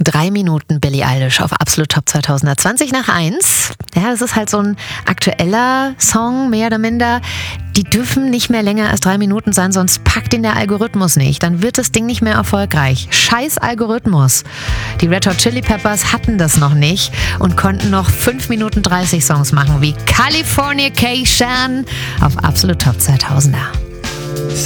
3 Minuten Billie Eilish auf Absolut Top 2000er. 20 nach 1. Ja, das ist halt so ein aktueller Song, mehr oder minder. Die dürfen nicht mehr länger als 3 Minuten sein, sonst packt ihn der Algorithmus nicht. Dann wird das Ding nicht mehr erfolgreich. Scheiß Algorithmus. Die Red Hot Chili Peppers hatten das noch nicht und konnten noch 5 Minuten 30 Songs machen, wie Californication auf Absolut Top 2000er.